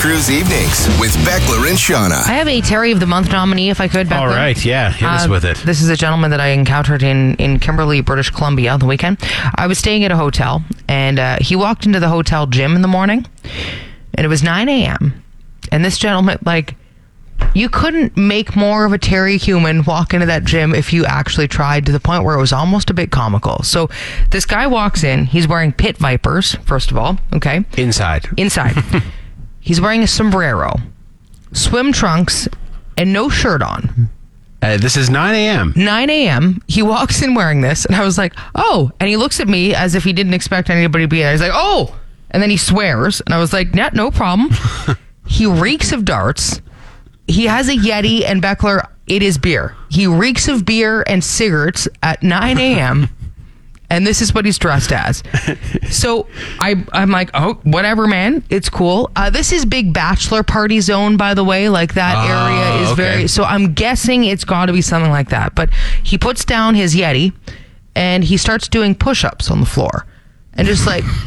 Cruise Evenings with Beckler and Shauna. I have a Terry of the Month nominee, if I could, Beckler. All right, yeah, hit us with it. This is a gentleman that I encountered in Kimberley, British Columbia on the weekend. I was staying at a hotel, and he walked into the hotel gym in the morning, and it was 9 a.m., and this gentleman, you couldn't make more of a Terry human walk into that gym if you actually tried, to the point where it was almost a bit comical. So this guy walks in. He's wearing pit vipers, first of all. Okay. Inside. He's wearing a sombrero, swim trunks, and no shirt on. This is 9 a.m. 9 a.m. He walks in wearing this, and I was like, oh. And he looks at me as if he didn't expect anybody to be there. He's like, oh. And then he swears. And I was like, yeah, no problem. He reeks of darts. He has a Yeti, and Beckler, it is beer. He reeks of beer and cigarettes at 9 a.m., and this is what he's dressed as. So I'm like, oh, whatever, man. It's cool. This is big bachelor party zone, by the way. That area is very... So I'm guessing it's got to be something like that. But he puts down his Yeti, and he starts doing push-ups on the floor. And just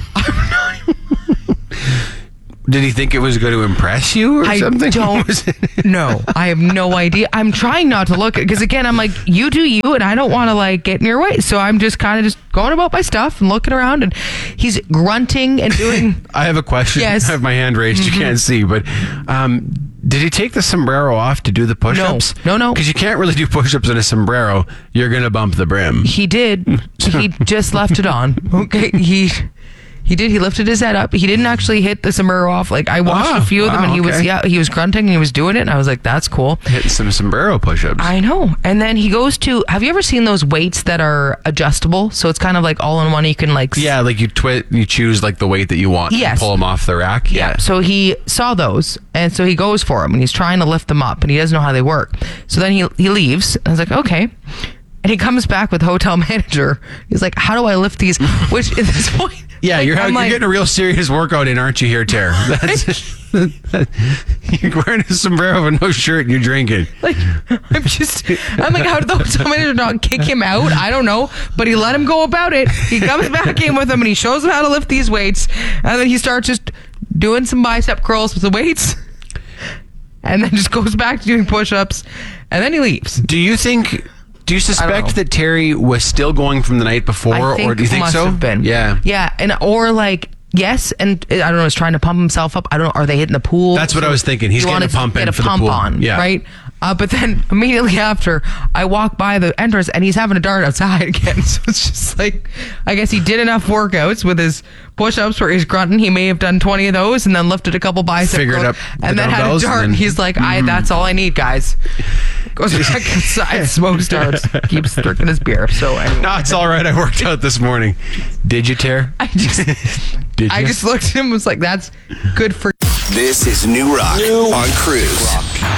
Did he think it was going to impress you or something? I don't know. I have no idea. I'm trying not to look, because again, I'm like, you do you, and I don't want to get in your way. So I'm just kind of just going about my stuff and looking around, and he's grunting and doing... I have a question. Yes. I have my hand raised. You can't see, but did he take the sombrero off to do the push-ups? No. Because you can't really do push-ups in a sombrero. You're going to bump the brim. He did. He just left it on. Okay. He did. He lifted his head up. He didn't actually hit the sombrero off. I watched a few of them, and he was grunting, and he was doing it, and I was like, that's cool. Hitting some sombrero push-ups. I know. And then he goes to, have you ever seen those weights that are adjustable? So it's kind of all in one. You can Yeah, you choose the weight that you want. Yes. And pull them off the rack. Yeah. So he saw those, and so he goes for them, and he's trying to lift them up, and he doesn't know how they work. So then he leaves. I was like, okay. And he comes back with the hotel manager. He's like, how do I lift these? Which at this point... Yeah, you're getting a real serious workout in, aren't you, here, Tara? You're wearing a sombrero with no shirt and you're drinking. I'm like, how did the hotel manager not kick him out? I don't know. But he let him go about it. He comes back in with him, and he shows him how to lift these weights. And then he starts just doing some bicep curls with the weights. And then just goes back to doing push-ups. And then he leaves. Do you suspect that Terry was still going from the night before, or do you think must so? Have been. Yeah. Yeah, yes, and I don't know, he's trying to pump himself up. I don't know, are they hitting the pool? That's what I was thinking. He's getting a pump in for the pool. On, yeah. Right? But then immediately after, I walk by the entrance, and he's having a dart outside again. So it's just I guess he did enough workouts with his push-ups where he's grunting. He may have done 20 of those, and then lifted a couple bicep curls, and then had a dart. And he's like, that's all I need, guys. Goes back inside, smokes darts, keeps drinking his beer. So anyway. No, it's all right. I worked out this morning. Did you, Tara? I just looked at him and was like, that's good for... This is New Rock on Cruise.